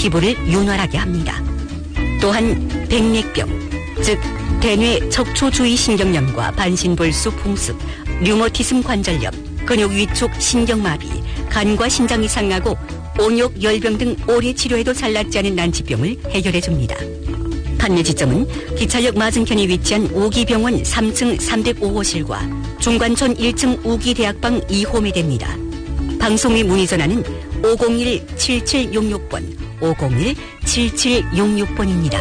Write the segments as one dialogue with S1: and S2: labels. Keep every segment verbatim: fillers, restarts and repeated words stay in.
S1: 피부를 윤활하게 합니다. 또한 백맥병, 즉 대뇌 척추주의신경염과 반신불수 풍습, 류머티즘 관절염, 근육 위축 신경마비, 간과 신장 이상하고 온욕, 열병 등 오래 치료해도 잘 낫지 않은 난치병을 해결해줍니다. 판매 지점은 기차역 맞은편에 위치한 우기병원 삼 층 삼공오 호실과 중관촌 일 층 우기대학방 이 홈이 됩니다. 방송 및 문의 전화는 오공일 칠칠육육 번, 오공일 칠칠육육 번입니다.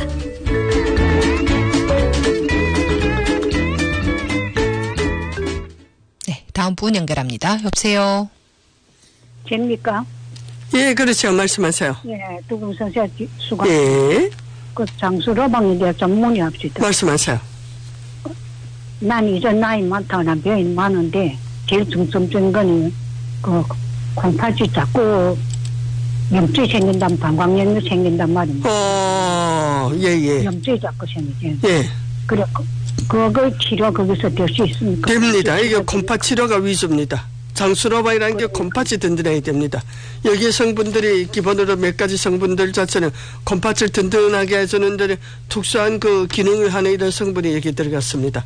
S2: 네, 다음 분 연결합니다. 여보세요.
S3: 됩니까?
S4: 예, 그렇죠. 말씀하세요.
S3: 예, 두금 선생 수고.
S4: 예.
S3: 그 장수로방에 대해 좀 문의합시다.
S4: 말씀하세요.
S3: 난 이제 나이 많다, 난 병이 많은데, 제일 중점적인 거는, 그, 콩팥이 자꾸 염증이 생긴단, 방광염이 생긴단 말입니다.
S4: 어, 예, 예.
S3: 염증이 자꾸 생기지.
S4: 예.
S3: 그래, 그, 그거 치료 거기서 될 수 있습니까?
S4: 됩니다. 이게 콩팥 치료가 위주입니다. 장수로방이라는 게 콩팥이 든든해야 됩니다. 여기 성분들이 기본으로 몇 가지 성분들 자체는 콩팥을 든든하게 해주는 데 특수한 그 기능을 하는 이런 성분이 여기 들어갔습니다.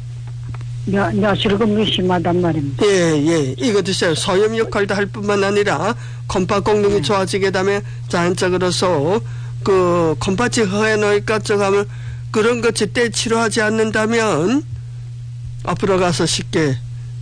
S3: 여, 여실금이 심하단 말입니다.
S4: 예, 예. 이거 드세요. 소염 역할도 할 뿐만 아니라 콩팥功能이 네. 좋아지게 되면 자연적으로서 그 콩팥이 허해놓을까 쪽 하면 그런 거 제때 치료하지 않는다면 앞으로 가서 쉽게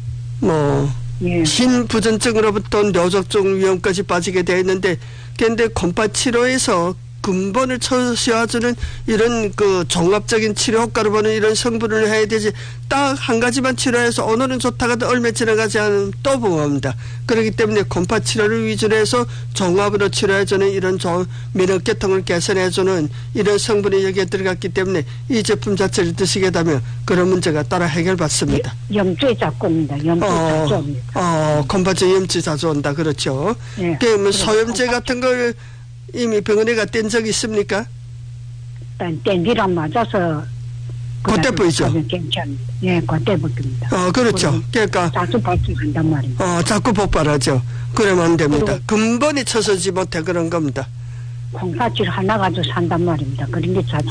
S4: 뭐 예. 신부전증으로부터 뇌졸중 위험까지 빠지게 되어 있는데, 그런데 콩팥 치료에서 근본을 쳐세워주는 이런 그 종합적인 치료 효과를 보는 이런 성분을 해야 되지, 딱 한 가지만 치료해서 오늘은 좋다가도 얼마 지나가지 않으면 또 붕어합니다. 그렇기 때문에 콩팥 치료를 위주로 해서 종합으로 치료해주는 이런 면역계통을 개선해주는 이런 성분이 여기에 들어갔기 때문에 이 제품 자체를 드시게 되면 그런 문제가 따라 해결받습니다.
S3: 염증이 자꾸 옵니다. 염증이
S4: 어,
S3: 자주 옵니다.
S4: 어, 콩팥에 염증이 자주 온다. 그렇죠.
S3: 예.
S4: 그러면 소염제 같은 걸 이미 병원에 갔던 적이 있습니까?
S3: 일단 땡기랑 맞아서
S4: 그때 보이죠?
S3: 괜찮습니다. 예, 그때 보입니다.
S4: 어, 그렇죠. 그러니까
S3: 자주 발생한단 말입니다.
S4: 어, 자꾸 폭발하죠. 그러면 안 됩니다. 근본이 쳐서지 못해 그런 겁니다.
S3: 콩팥을 하나 가지고 산단 말입니다. 그런 게 자주.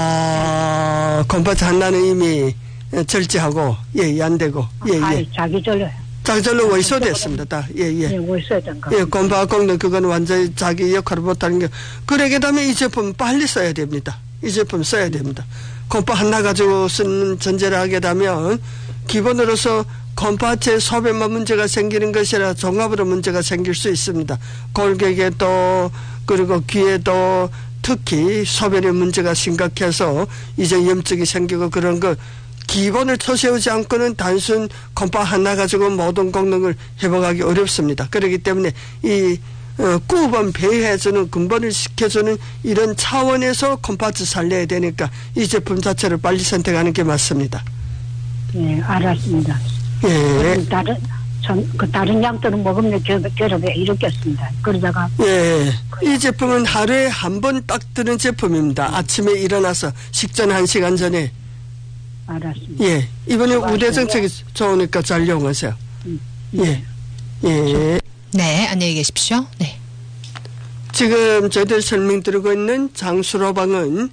S4: 아, 콩팥 하나는 이미 절제하고 예, 안 되고 예,
S3: 아,
S4: 예.
S3: 자기 절로.
S4: 자기절로 월소됐습니다. 다. 예, 예.
S3: 예, 월소된 거.
S4: 예, 콩팥功能 그건 완전히 자기 역할을 못하는 게. 그러게 되면 이 제품 빨리 써야 됩니다. 이 제품 써야 됩니다. 콩팥 하나 가지고 쓰는 전제를 하게 되면 기본으로서 콩팥에 소변만 문제가 생기는 것이 아니라 종합으로 문제가 생길 수 있습니다. 골격에도 그리고 귀에도 특히 소변의 문제가 심각해서 이제 염증이 생기고 그런 거 기본을 터세우지 않고는 단순 콩팥 하나 가지고 모든功能을 회복하기 어렵습니다. 그렇기 때문에 이 어, 꾸번 배해주는 근본을 시켜주는 이런 차원에서 콩팥을 살려야 되니까 이 제품 자체를 빨리 선택하는 게 맞습니다.
S3: 예, 알았습니다.
S4: 예.
S3: 다른 전, 그 다른 약들은 먹으면 결합에 일으켰습니다. 그러다가
S4: 예, 이 제품은 하루에 한 번 딱 드는 제품입니다. 아침에 일어나서 식전 한 시간 전에.
S3: 알았습니다.
S4: 예, 이번에 우대 정책이 좋으니까 잘 이용하세요.
S3: 음,
S4: 예, 예.
S2: 네, 안녕히 계십시오. 네.
S4: 지금 저희들 설명드리고 있는 장수로방은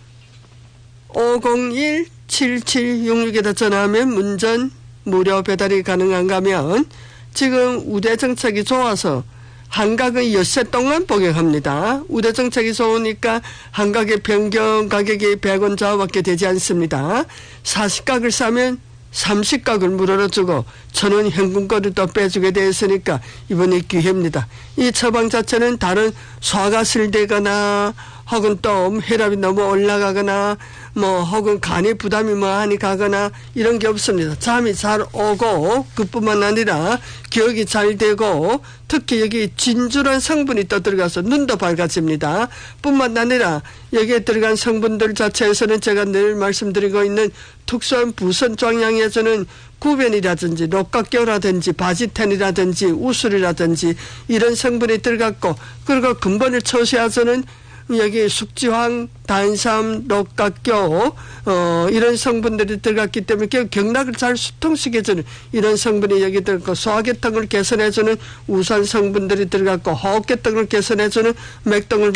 S4: 오공일 칠칠육육에다 전화하면 문전 무료 배달이 가능한가면 지금 우대 정책이 좋아서 한각은 엿새 동안 복용합니다. 우대 정책이 좋으니까 한각의 평균 가격이 백 원 좌우밖에 되지 않습니다. 사십 각을 사면 삼십 각을 무료로 주고 천 원 현금거를 또 빼주게 되어 있으니까 이번에 기회입니다. 이 처방 자체는 다른 소화가 슬되거나 혹은 또 혈압이 너무 올라가거나 뭐 혹은 간에 부담이 뭐하니 가거나 이런 게 없습니다. 잠이 잘 오고 그뿐만 아니라 기억이 잘 되고 특히 여기 진주란 성분이 또 들어가서 눈도 밝아집니다. 뿐만 아니라 여기에 들어간 성분들 자체에서는 제가 늘 말씀드리고 있는 특수한 부선 종양에서는 구변이라든지 녹각교라든지 바지텐이라든지 우술이라든지 이런 성분이 들어갔고 그리고 근본을 처시해서는 여기 숙지황, 단삼, 녹각교 어, 이런 성분들이 들어갔기 때문에 경락을 잘 수통시켜주는 이런 성분이 여기 들어갔고 소화계통을 개선해주는 우산 성분들이 들어갔고 호흡계통을 개선해주는 맥동을